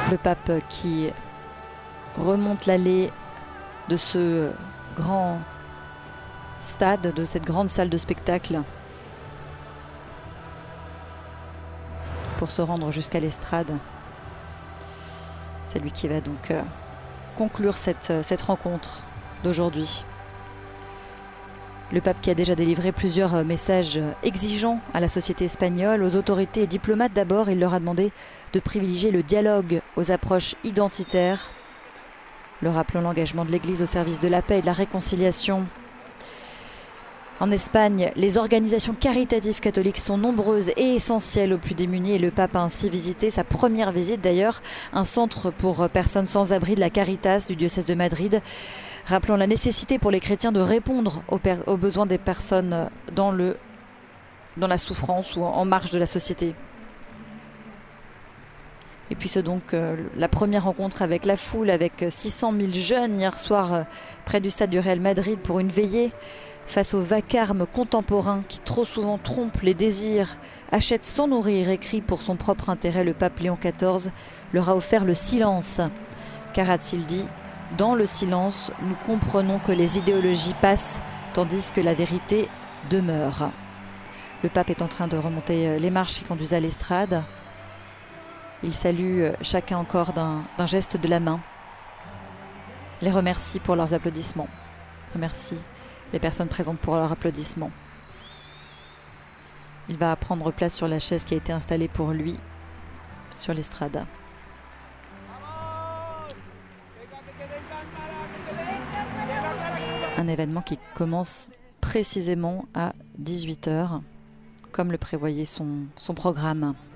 Le pape qui remonte l'allée de ce grand stade, de cette grande salle de spectacle, pour se rendre jusqu'à l'estrade. C'est lui qui va donc conclure cette rencontre d'aujourd'hui. Le pape qui a déjà délivré plusieurs messages exigeants à la société espagnole, aux autorités et diplomates d'abord. Il leur a demandé de privilégier le dialogue aux approches identitaires, leur rappelant l'engagement de l'Église au service de la paix et de la réconciliation. En Espagne, les organisations caritatives catholiques sont nombreuses et essentielles aux plus démunis et le pape a ainsi visité, sa première visite d'ailleurs, un centre pour personnes sans abri de la Caritas du diocèse de Madrid, rappelant la nécessité pour les chrétiens de répondre aux besoins des personnes dans la souffrance ou en marge de la société. Et puis c'est donc la première rencontre avec la foule, avec 600 000 jeunes hier soir près du stade du Real Madrid pour une veillée face au vacarme contemporain qui trop souvent trompe les désirs, achète sans nourrir, écrit pour son propre intérêt. Le pape Léon XIV leur a offert le silence, car a-t-il dit, dans le silence, nous comprenons que les idéologies passent, tandis que la vérité demeure. Le pape est en train de remonter les marches qui conduisent à l'estrade. Il salue chacun encore d'un geste de la main. Les remercie pour leurs applaudissements. Remercie les personnes présentes pour leurs applaudissements. Il va prendre place sur la chaise qui a été installée pour lui sur l'estrade. Un événement qui commence précisément à 18 h, comme le prévoyait son programme.